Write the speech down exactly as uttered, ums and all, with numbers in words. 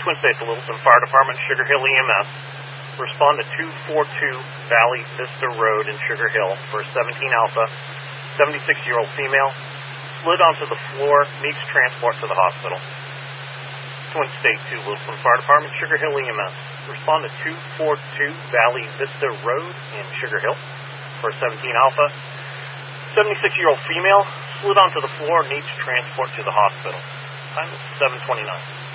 Twin States Littleton Fire Department, Sugar Hill E M S. Respond to two forty-two Valley Vista Road in Sugar Hill for seventeen Alpha, seventy-six-year-old female, slid onto the floor, needs transport to the hospital. Twin State two Littleton Fire Department, Sugar Hill E M S. Respond to two forty-two Valley Vista Road in Sugar Hill for seventeen Alpha, seventy-six-year-old female, slid onto the floor, needs transport to the hospital. Time is seven twenty-nine.